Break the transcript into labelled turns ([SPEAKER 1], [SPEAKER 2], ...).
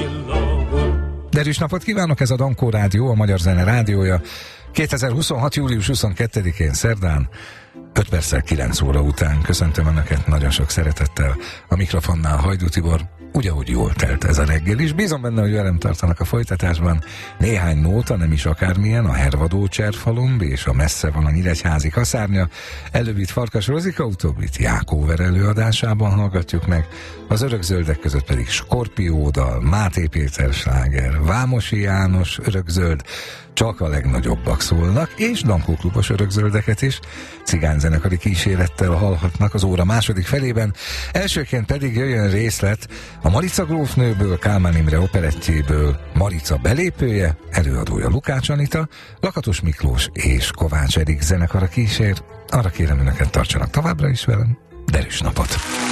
[SPEAKER 1] Derűs napot kívánok, ez a Dankó Rádió, a Magyar Zene Rádiója. 2026. július 22-én szerdán, 5 perccel 9 óra után köszöntöm Önöket nagyon sok szeretettel. A mikrofonnál Hajdú Tibor, ugyanúgy jól telt ez a reggel is. Bízom benne, hogy velem tartanak a folytatásban. Néhány nóta, nem is akármilyen, a Hervadó Cserfalomb és a Messze van a Nyíregyházi kaszárnya. Előbb Farkas Rozika, utóbb Jákóver előadásában hallgatjuk meg. Az Örökzöldek között pedig Skorpiódal, Máté Péter sláger, Vámosi János örökzöld, Csak a legnagyobbak szólnak, és Dankó klubos örökzöldeket is cigányzenekari kísérettel hallhatnak az óra második felében. Elsőként pedig jöjjön részlet a Marica grófnőből, Kálmán Imre operettjéből, Marica belépője, előadója Lukács Anita, Lakatos Miklós és Kovács Erik zenekara kísér. Arra kérem Önöket, tartsanak továbbra is velem. Derűs napot!